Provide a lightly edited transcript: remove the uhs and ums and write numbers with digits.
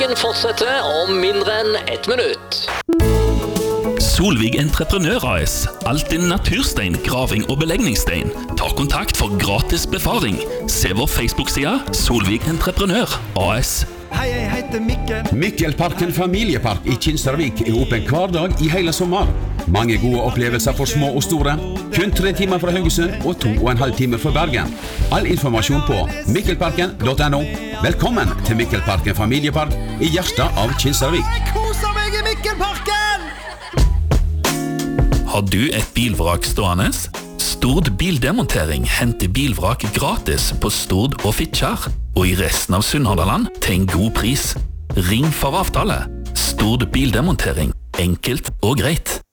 Fortsetter om mindre enn 1 minutt. Solvig Entreprenør AS. Alt innen naturstein, graving og belegningsstein. Ta kontakt for gratis befaring. Se vår Facebook-side Solvig Entreprenør AS. Hei, jeg heter Mikkel. Mikkelparken familiepark i Kinsarvik er åpen hver dag i hele sommer. Mange gode opplevelser for små og store. Kun 3 timer fra Haugesund og 2,5 timer fra Bergen. All informasjon på mikkelparken.no. Velkommen til Mikkelparken familiepark i hjertet av Kinsarvik. Jeg koser meg i Mikkelparken! Har du et bilvrak stående? Stord Bildemontering henter bilvrak gratis på Stord og Fitjar, og i resten av Sunnhordland til en god pris. Ring for avtale. Stord Bildemontering. Enkelt og greit.